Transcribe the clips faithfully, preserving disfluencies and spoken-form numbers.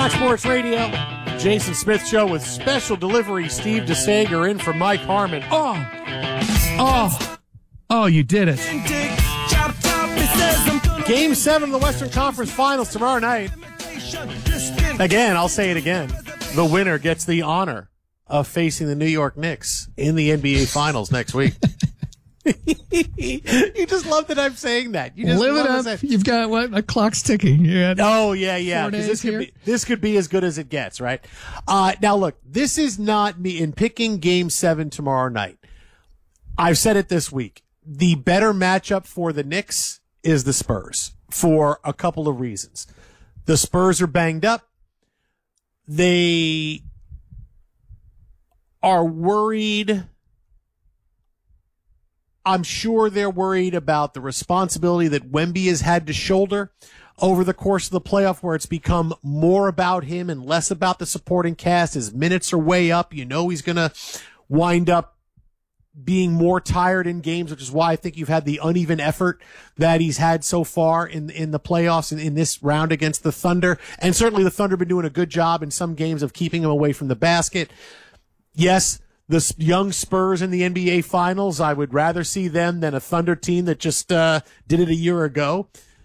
Fox Sports Radio, Jason Smith Show with special delivery Steve DeSager in for Mike Harmon. Oh, oh, oh, you did it. Game seven of the Western Conference Finals tomorrow night. Again, I'll say it again. The winner gets the honor of facing the New York Knicks in the N B A Finals next week. You just love that I'm saying that. You just Live it love up. You've got what? A clock's ticking. Yeah. Oh yeah, yeah. Four days This could here. be this could be as good as it gets, right? Uh, now look, this is not me in picking Game Seven tomorrow night. I've said it this week. The better matchup for the Knicks is the Spurs for a couple of reasons. The Spurs are banged up. They are worried. I'm sure they're worried about the responsibility that Wemby has had to shoulder over the course of the playoff, where it's become more about him and less about the supporting cast. His minutes are way up. You know he's going to wind up being more tired in games, which is why I think you've had the uneven effort that he's had so far in in the playoffs and in this round against the Thunder. And certainly the Thunder have been doing a good job in some games of keeping him away from the basket. Yes, the young Spurs in the N B A Finals, I would rather see them than a Thunder team that just uh, did it a year ago.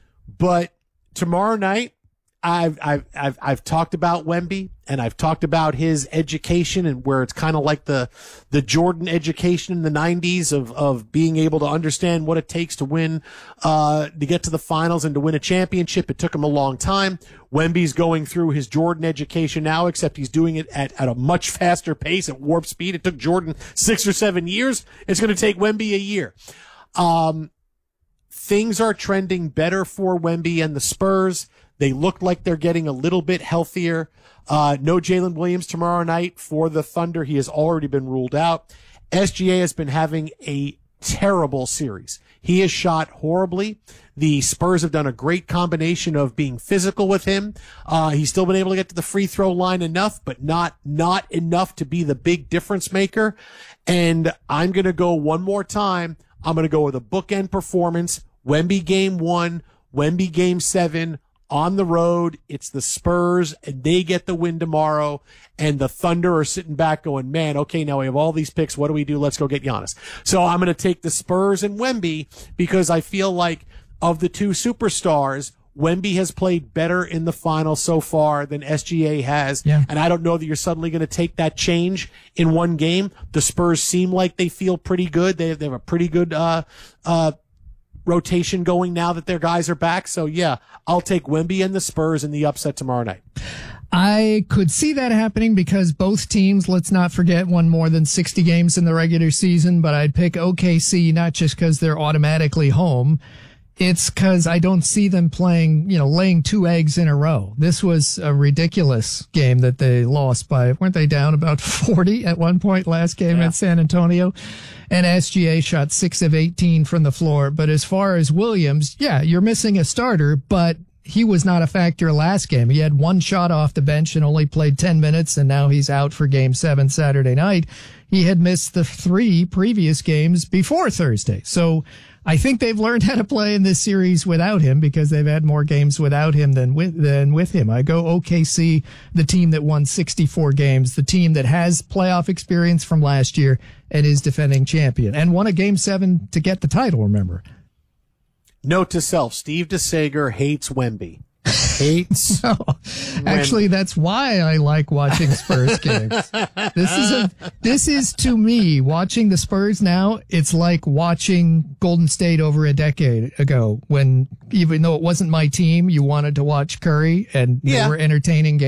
But tomorrow night, I've I've I've I've talked about Wemby, and I've talked about his education, and where it's kind of like the the Jordan education in the nineties of of being able to understand what it takes to win, uh, to get to the finals and to win a championship. It took him a long time. Wemby's going through his Jordan education now, except he's doing it at, at a much faster pace at warp speed. It took Jordan six or seven years. It's going to take Wemby a year. Um, things are trending better for Wemby and the Spurs. They look like they're getting a little bit healthier. Uh, no Jalen Williams tomorrow night for the Thunder. He has already been ruled out. S G A has been having a terrible series. He has shot horribly. The Spurs have done a great combination of being physical with him. Uh, he's still been able to get to the free throw line enough, but not, not enough to be the big difference maker. And I'm going to go one more time. I'm going to go with a bookend performance. Wemby game one, Wemby game seven. On the road, it's the Spurs, and they get the win tomorrow, and the Thunder are sitting back going, man, okay, now we have all these picks. What do we do? Let's go get Giannis. So I'm going to take the Spurs and Wemby because I feel like of the two superstars, Wemby has played better in the final so far than S G A has. Yeah. And I don't know that you're suddenly going to take that change in one game. The Spurs seem like they feel pretty good. They have, they have a pretty good, uh, uh, rotation going now that their guys are back. So yeah, I'll take Wemby and the Spurs in the upset tomorrow night. I could see that happening because both teams, let's not forget, won more than sixty games in the regular season, but I'd pick O K C not just because they're automatically home. It's because I don't see them playing, you know, laying two eggs in a row. This was a ridiculous game that they lost by, weren't they down about forty at one point last game yeah. at San Antonio? And S G A shot six of eighteen from the floor. But as far as Williams, yeah, you're missing a starter, but he was not a factor last game. He had one shot off the bench and only played ten minutes, and now he's out for game seven Saturday night. He had missed the three previous games before Thursday. So I think they've learned how to play in this series without him because they've had more games without him than with, than with him. I go O K C, the team that won sixty-four games, the team that has playoff experience from last year and is defending champion and won a game seven to get the title, remember. Note to self, Steve DeSager hates Wemby. Hates. No, actually, that's why I like watching Spurs games. This is a, this is to me, watching the Spurs now, it's like watching Golden State over a decade ago when, even though it wasn't my team, you wanted to watch Curry and they Yeah. were entertaining games.